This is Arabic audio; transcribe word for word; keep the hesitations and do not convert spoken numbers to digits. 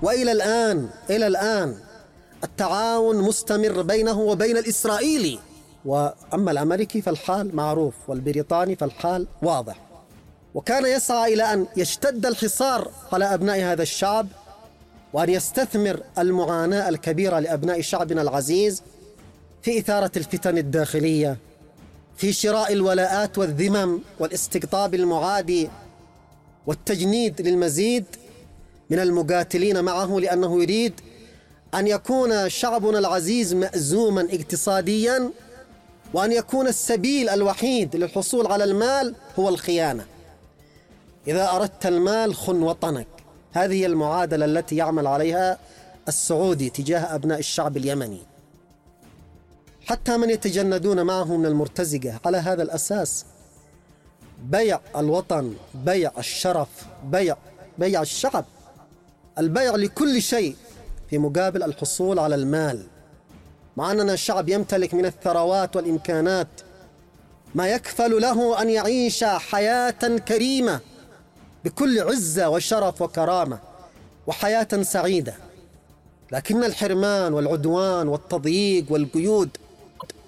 وإلى الآن إلى الآن التعاون مستمر بينه وبين الإسرائيلي. وأما الأمريكي فالحال معروف، والبريطاني فالحال واضح. وكان يسعى إلى أن يشتد الحصار على أبناء هذا الشعب، وأن يستثمر المعاناة الكبيرة لأبناء شعبنا العزيز في إثارة الفتن الداخلية، في شراء الولاءات والذمم والاستقطاب المعادي والتجنيد للمزيد من المقاتلين معه، لأنه يريد أن يكون شعبنا العزيز مأزوما اقتصاديا، وأن يكون السبيل الوحيد للحصول على المال هو الخيانة. إذا أردت المال خن وطنك. هذه هي المعادلة التي يعمل عليها السعودي تجاه أبناء الشعب اليمني. حتى من يتجندون معه من المرتزقة على هذا الأساس، بيع الوطن، بيع الشرف، بيع بيع الشعب، البيع لكل شيء في مقابل الحصول على المال، مع أننا الشعب يمتلك من الثروات والإمكانات ما يكفل له أن يعيش حياة كريمة بكل عزة وشرف وكرامة وحياة سعيدة، لكن الحرمان والعدوان والتضييق والقيود